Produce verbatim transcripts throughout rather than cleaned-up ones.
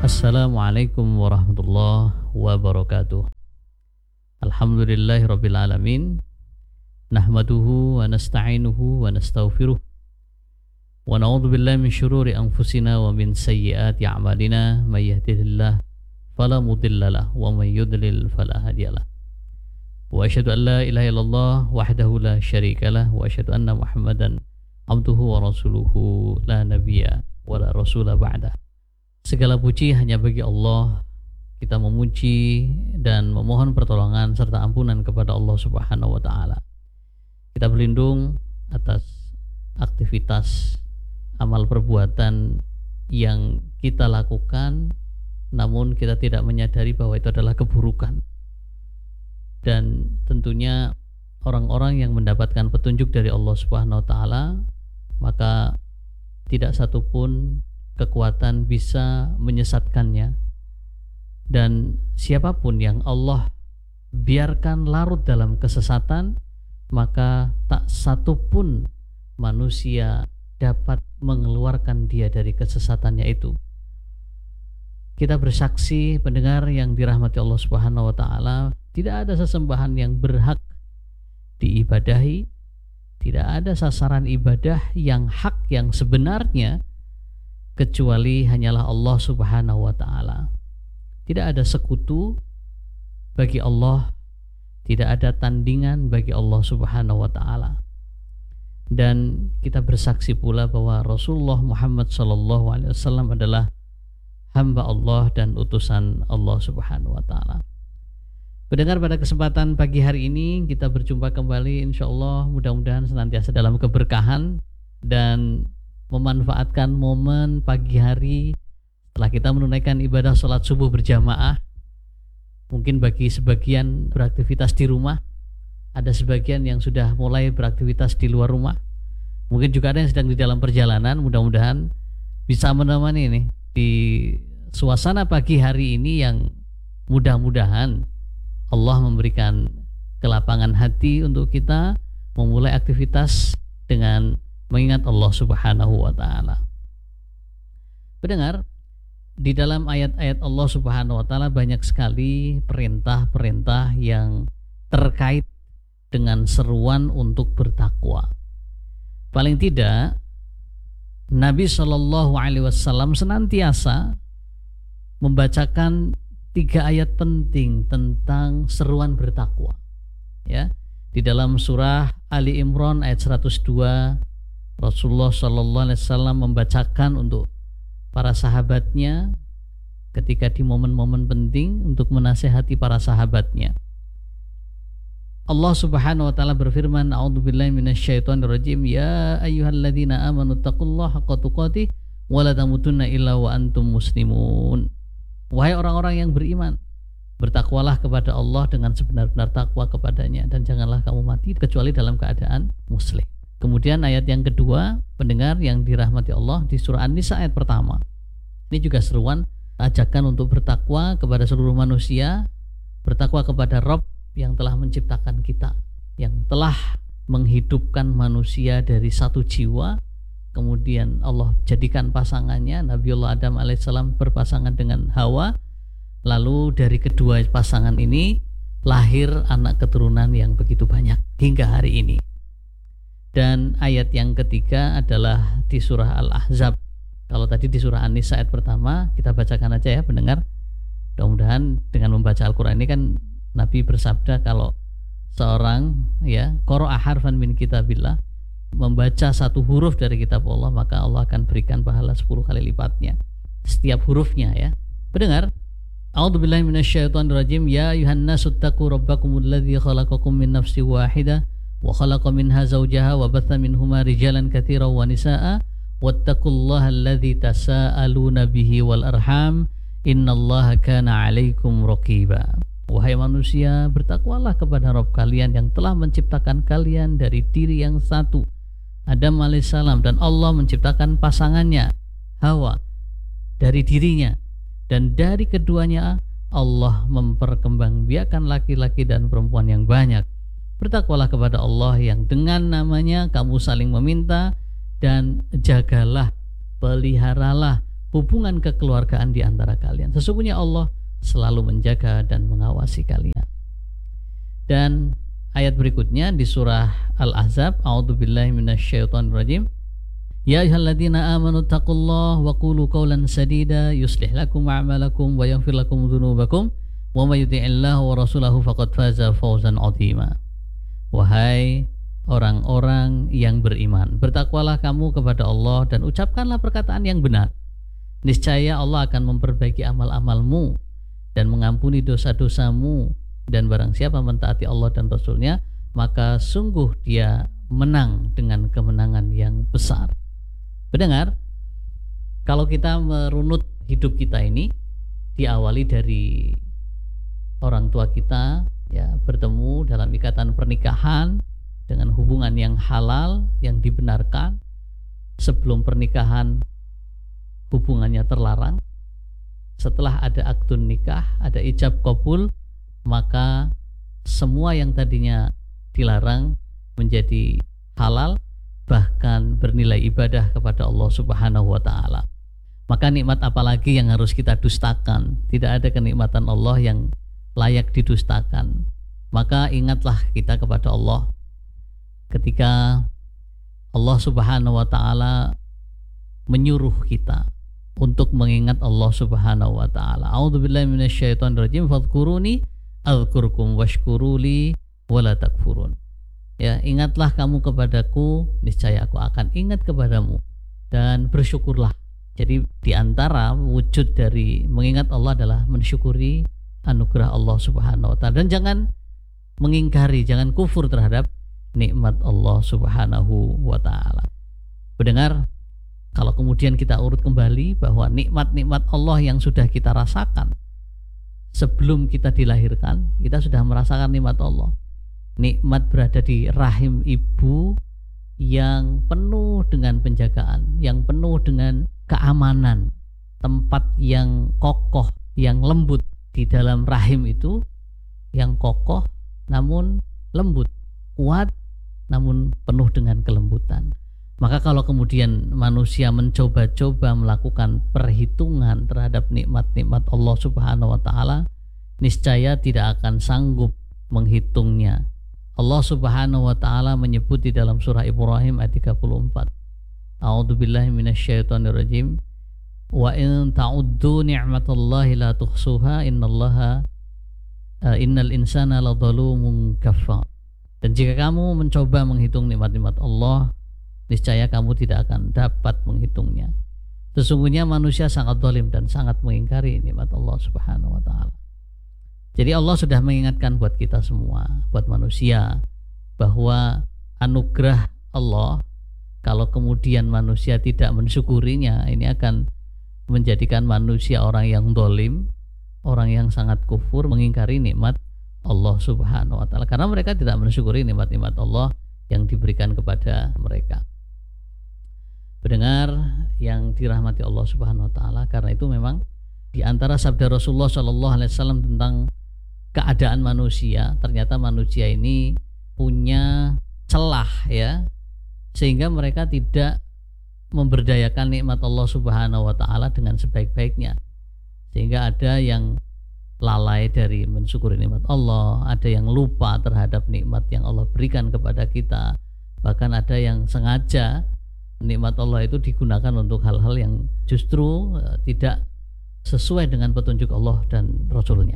Assalamualaikum warahmatullahi wabarakatuh. Alhamdulillahi rabbil alamin. Nahmaduhu wa nasta'inuhu wa nastaghfiruh. Wa na'udzu billahi min syururi anfusina wa min sayyiati a'malina. May yahdihillahu fala mudilla lahu wa may yudlil fala hadiyalah. Wa asyhadu an la ilaha illallah wahdahu la syarika lah wa asyhadu anna Muhammadan abduhu wa rasuluhu la nabiyya wa la rasula ba'dah. Segala puji hanya bagi Allah. Kita memuji dan memohon pertolongan serta ampunan kepada Allah Subhanahu wa taala. Kita berlindung atas aktivitas amal perbuatan yang kita lakukan namun kita tidak menyadari bahwa itu adalah keburukan. Dan tentunya orang-orang yang mendapatkan petunjuk dari Allah Subhanahu wa taala, maka tidak satupun kekuatan bisa menyesatkannya, dan siapapun yang Allah biarkan larut dalam kesesatan, maka tak satupun manusia dapat mengeluarkan dia dari kesesatannya itu. Kita bersaksi, pendengar yang dirahmati Allah Subhanahu wa taala, tidak ada sesembahan yang berhak diibadahi, tidak ada sasaran ibadah yang hak yang sebenarnya kecuali hanyalah Allah Subhanahu wa taala. Tidak ada sekutu bagi Allah, tidak ada tandingan bagi Allah Subhanahu wa taala. Dan kita bersaksi pula bahwa Rasulullah Muhammad sallallahu alaihi wasallam adalah hamba Allah dan utusan Allah Subhanahu wa taala. Pendengar, pada kesempatan pagi hari ini kita berjumpa kembali, insyaallah mudah-mudahan senantiasa dalam keberkahan dan memanfaatkan momen pagi hari setelah kita menunaikan ibadah sholat subuh berjamaah. Mungkin bagi sebagian beraktivitas di rumah, ada sebagian yang sudah mulai beraktivitas di luar rumah, mungkin juga ada yang sedang di dalam perjalanan. Mudah-mudahan bisa menemani nih di suasana pagi hari ini yang mudah-mudahan Allah memberikan kelapangan hati untuk kita memulai aktivitas dengan mengingat Allah Subhanahu wa taala. Pendengar, di dalam ayat-ayat Allah Subhanahu wa taala banyak sekali perintah-perintah yang terkait dengan seruan untuk bertakwa. Paling tidak Nabi Shallallahu alaihi wasallam senantiasa membacakan tiga ayat penting tentang seruan bertakwa. Ya, di dalam surah Ali Imran ayat seratus dua, Rasulullah Shallallahu alaihi wasallam membacakan untuk para sahabatnya ketika di momen-momen penting untuk menasihati para sahabatnya. Allah Subhanahu wa taala berfirman, a'udzubillahi minasyaitonirrajim, ya ayyuhalladzina amanu taqullaha haqqa tuqatih wa la tamutunna illa wa antum muslimun. Wahai orang-orang yang beriman, bertakwalah kepada Allah dengan sebenar-benar takwa kepadanya, dan janganlah kamu mati kecuali dalam keadaan muslim. Kemudian ayat yang kedua, pendengar yang dirahmati Allah, di surah An-Nisa ayat pertama. Ini juga seruan ajakan untuk bertakwa kepada seluruh manusia, bertakwa kepada Rabb yang telah menciptakan kita, yang telah menghidupkan manusia dari satu jiwa. Kemudian Allah jadikan pasangannya, Nabiullah Adam alaihissalam berpasangan dengan Hawa. Lalu dari kedua pasangan ini lahir anak keturunan yang begitu banyak hingga hari ini. Dan ayat yang ketiga adalah di surah Al-Ahzab. Kalau tadi di surah An-Nisa ayat pertama, kita bacakan aja ya pendengar. Mudah-mudahan dengan membaca Al-Quran ini kan Nabi bersabda kalau seorang ya qara'a harfan min kitabillah, membaca satu huruf dari kitab Allah, maka Allah akan berikan pahala sepuluh kali lipatnya setiap hurufnya ya. Pendengar, a'udzubillahi minasyaitonirrajim, ya ayuhan nasu taqu rabbakumul ladzi khalaqakum min nafsin wahidah wa khalaqa minha zawjaha wa batha minhuma rijalan katsiran wa nisaa wattaqullaha alladzi tasaaluna bihi wal arham innallaha kana 'alaikum raqiba. Wahai manusia, bertakwalah kepada Rabb kalian yang telah menciptakan kalian dari diri yang satu, Adam alaihissalam, dan Allah menciptakan pasangannya Hawa dari dirinya, dan dari keduanya Allah memperkembangbiakan laki-laki dan perempuan yang banyak. Bertakwalah kepada Allah yang dengan namanya kamu saling meminta, dan jagalah, peliharalah hubungan kekeluargaan di antara kalian. Sesungguhnya Allah selalu menjaga dan mengawasi kalian. Dan ayat berikutnya di surah Al-Ahzab, a'udzubillahi minasyaitonirrajim. Ya ayyuhalladzina amanu taqullaha wa qulu qawlan sadida yuslih lakum a'malakum wa yaghfir lakum dzunubakum wa may yuti'illaha wa rasulahu faqad faza fawzan 'azima. Wahai orang-orang yang beriman, bertakwalah kamu kepada Allah dan ucapkanlah perkataan yang benar. Niscaya Allah akan memperbaiki amal-amalmu dan mengampuni dosa-dosamu, dan barang siapa mentaati Allah dan Rasulnya, maka sungguh dia menang dengan kemenangan yang besar. Pendengar, kalau kita merunut hidup kita ini, diawali dari orang tua kita ya bertemu dalam ikatan pernikahan dengan hubungan yang halal, yang dibenarkan. Sebelum pernikahan hubungannya terlarang. Setelah ada akdun nikah, ada ijab qabul, maka semua yang tadinya dilarang menjadi halal, bahkan bernilai ibadah kepada Allah Subhanahu wa taala. Maka nikmat apalagi yang harus kita dustakan? Tidak ada kenikmatan Allah yang layak didustakan. Maka ingatlah kita kepada Allah ketika Allah Subhanahu wa taala menyuruh kita untuk mengingat Allah Subhanahu wa taala. A'udzubillahi minasyaitonirrajim. Fadhkuruni adzkurkum washkuruli wala takfurun. Ya, ingatlah kamu kepadaku, niscaya aku akan ingat kepadamu, dan bersyukurlah. Jadi di antara wujud dari mengingat Allah adalah mensyukuri anugerah Allah Subhanahu wa taala, dan jangan mengingkari, jangan kufur terhadap nikmat Allah Subhanahu wa taala. Mendengar, kalau kemudian kita urut kembali bahwa nikmat-nikmat Allah yang sudah kita rasakan sebelum kita dilahirkan, kita sudah merasakan nikmat Allah. Nikmat berada di rahim ibu yang penuh dengan penjagaan, yang penuh dengan keamanan, tempat yang kokoh, yang lembut. Di dalam rahim itu yang kokoh namun lembut, kuat namun penuh dengan kelembutan. Maka kalau kemudian manusia mencoba-coba melakukan perhitungan terhadap nikmat-nikmat Allah Subhanahu wa taala, niscaya tidak akan sanggup menghitungnya. Allah Subhanahu wa taala menyebut di dalam surah Ibrahim ayat tiga puluh empat. A'udzubillahi minasyaitonirrajim. Wa in ta'uddu ni'matallahi la tuhsuha innallaha uh, innal insana ladzalumun kafar. Dan jika kamu mencoba menghitung nikmat-nikmat Allah, niscaya kamu tidak akan dapat menghitungnya. Sesungguhnya manusia sangat zalim dan sangat mengingkari nikmat Allah Subhanahu wa taala. Jadi Allah sudah mengingatkan buat kita semua, buat manusia, bahwa anugerah Allah, kalau kemudian manusia tidak mensyukurinya, ini akan menjadikan manusia orang yang zalim, orang yang sangat kufur, mengingkari nikmat Allah Subhanahu wa taala, karena mereka tidak mensyukuri nikmat-nikmat Allah yang diberikan kepada mereka. Pendengar yang dirahmati Allah Subhanahu wa taala, karena itu memang di antara sabda Rasulullah Shallallahu alaihi wasallam tentang keadaan manusia, ternyata manusia ini punya celah ya, sehingga mereka tidak memberdayakan nikmat Allah Subhanahu wa taala dengan sebaik-baiknya, sehingga ada yang lalai dari mensyukuri nikmat Allah, ada yang lupa terhadap nikmat yang Allah berikan kepada kita, bahkan ada yang sengaja nikmat Allah itu digunakan untuk hal-hal yang justru tidak sesuai dengan petunjuk Allah dan Rasulnya.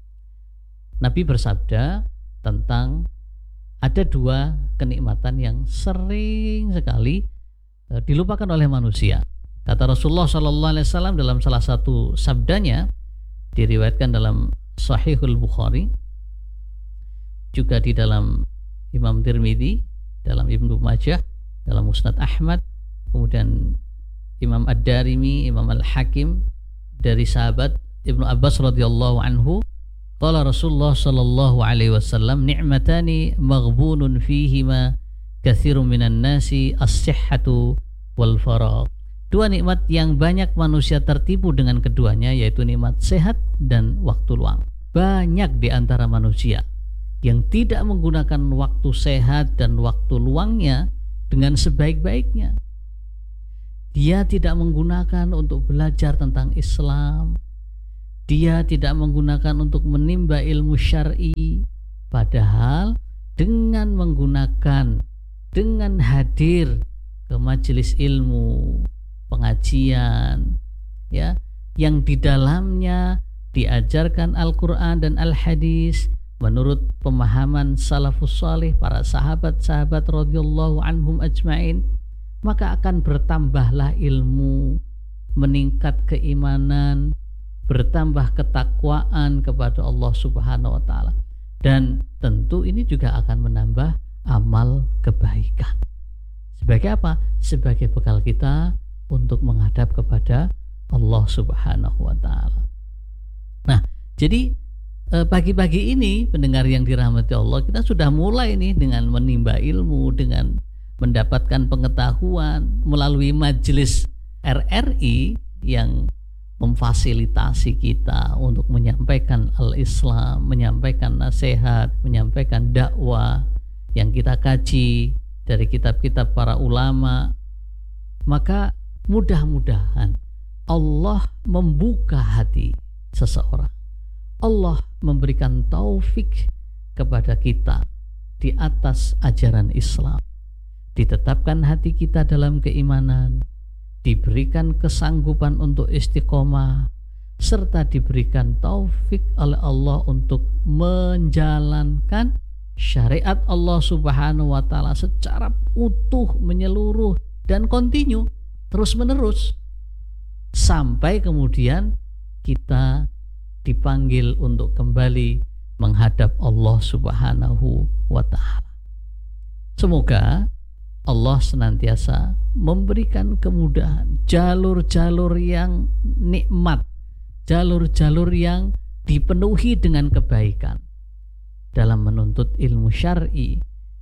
Nabi bersabda tentang ada dua kenikmatan yang sering sekali dilupakan oleh manusia. Kata Rasulullah Shallallahu alaihi wasallam dalam salah satu sabdanya, diriwayatkan dalam Sahihul Bukhari, juga di dalam Imam Tirmidzi, dalam Ibnu Majah, dalam Musnad Ahmad, kemudian Imam Ad-Darimi, Imam Al-Hakim, dari sahabat Ibnu Abbas radhiyallahu anhu, qala Rasulullah sallallahu alaihi wasallam, ni'matani maghbunun fihima katsirun minan nasi as-sihhatu wal faragh. Dua nikmat yang banyak manusia tertipu dengan keduanya, yaitu nikmat sehat dan waktu luang. Banyak di antara manusia yang tidak menggunakan waktu sehat dan waktu luangnya dengan sebaik-baiknya. Dia tidak menggunakan untuk belajar tentang Islam. Dia tidak menggunakan untuk menimba ilmu syar'i. Padahal dengan menggunakan, dengan hadir ke majelis ilmu, pengajian, ya, yang di dalamnya diajarkan Al-Quran dan Al-Hadis menurut pemahaman salafus salih, para sahabat-sahabat radhiyallahu anhum ajmain, maka akan bertambahlah ilmu, meningkat keimanan, bertambah ketakwaan kepada Allah Subhanahu wa taala. Dan tentu ini juga akan menambah amal kebaikan. Sebagai apa? Sebagai bekal kita untuk menghadap kepada Allah Subhanahu wa taala. Nah, jadi pagi-pagi ini pendengar yang dirahmati Allah, kita sudah mulai nih dengan menimba ilmu, dengan mendapatkan pengetahuan melalui majelis R R I yang memfasilitasi kita untuk menyampaikan al-Islam, menyampaikan nasihat, menyampaikan dakwah yang kita kaji dari kitab-kitab para ulama. Maka mudah-mudahan Allah membuka hati seseorang. Allah memberikan taufik kepada kita di atas ajaran Islam. Ditetapkan hati kita dalam keimanan, diberikan kesanggupan untuk istiqomah, serta diberikan taufik oleh Allah untuk menjalankan syariat Allah Subhanahu wa taala secara utuh, menyeluruh dan kontinu, terus menerus, sampai kemudian kita dipanggil untuk kembali menghadap Allah Subhanahu wa taala. Semoga Allah senantiasa memberikan kemudahan, jalur-jalur yang nikmat, jalur-jalur yang dipenuhi dengan kebaikan dalam menuntut ilmu syar'i,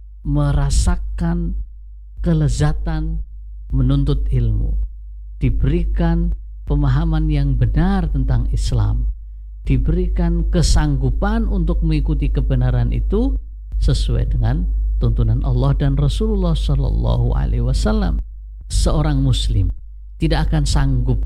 merasakan kelezatan menuntut ilmu, diberikan pemahaman yang benar tentang Islam, diberikan kesanggupan untuk mengikuti kebenaran itu sesuai dengan tuntunan Allah dan Rasulullah Shallallahu Alaihi Wasallam. Seorang Muslim tidak akan sanggup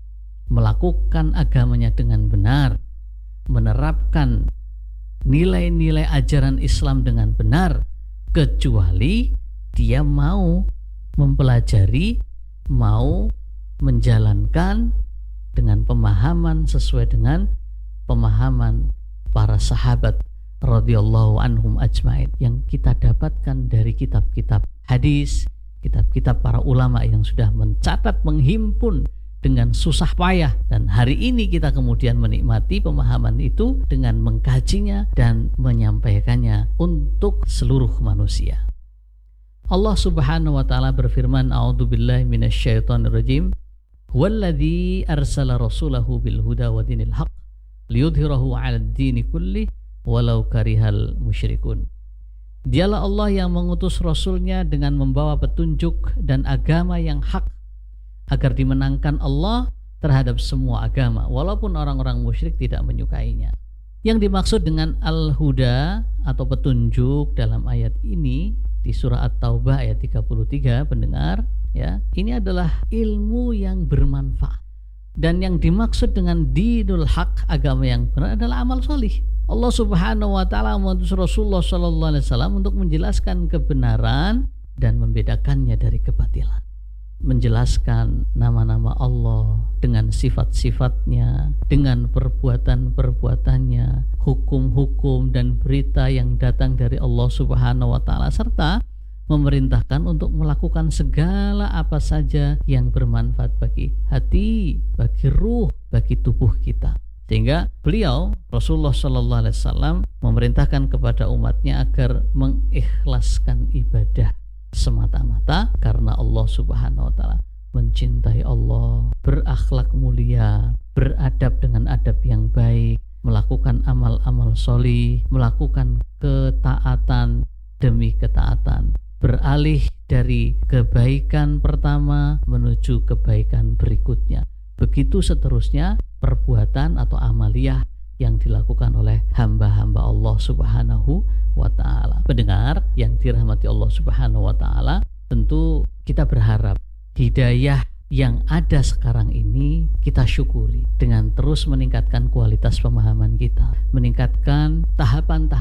melakukan agamanya dengan benar, menerapkan nilai-nilai ajaran Islam dengan benar, kecuali dia mau mempelajari, mau menjalankan dengan pemahaman sesuai dengan pemahaman para sahabat radhiyallahu anhum ajmain yang kita dapatkan dari kitab-kitab hadis, kitab-kitab para ulama yang sudah mencatat, menghimpun dengan susah payah, dan hari ini kita kemudian menikmati pemahaman itu dengan mengkajinya dan menyampaikannya untuk seluruh manusia. Allah Subhanahu wa taala berfirman, a'udzubillahi minasyaitonirrajim, huwallazi arsala rasulahu bil huda wa dinil haqq liyudhhirahu 'alad dini kulli walau karihal musyrikun. Dialah Allah yang mengutus Rasulnya dengan membawa petunjuk dan agama yang hak, agar dimenangkan Allah terhadap semua agama, walaupun orang-orang musyrik tidak menyukainya. Yang dimaksud dengan al-huda atau petunjuk dalam ayat ini di surah At-Taubah ayat tiga puluh tiga, pendengar, ya, ini adalah ilmu yang bermanfaat. Dan yang dimaksud dengan dinul haq, agama yang benar, adalah amal solih. Allah Subhanahu wa taala mengutus Rasulullah sallallahu alaihi wasallam untuk menjelaskan kebenaran dan membedakannya dari kebatilan. Menjelaskan nama-nama Allah dengan sifat-sifatnya, dengan perbuatan-perbuatannya, hukum-hukum dan berita yang datang dari Allah Subhanahu wa taala, serta memerintahkan untuk melakukan segala apa saja yang bermanfaat bagi hati, bagi ruh, bagi tubuh kita. Sehingga beliau Rasulullah Sallallahu Alaihi Wasallam memerintahkan kepada umatnya agar mengikhlaskan ibadah semata-mata karena Allah Subhanahu Wa Taala, mencintai Allah, berakhlak mulia, beradab dengan adab yang baik, melakukan amal-amal solih, melakukan ketaatan demi ketaatan, beralih dari kebaikan pertama menuju kebaikan berikutnya. Begitu seterusnya perbuatan atau amaliyah yang dilakukan oleh hamba-hamba Allah Subhanahu wa taala. Pendengar yang dirahmati Allah Subhanahu wa taala, tentu kita berharap hidayah yang ada sekarang ini kita syukuri dengan terus meningkatkan kualitas pemahaman kita, meningkatkan tahapan-tahapan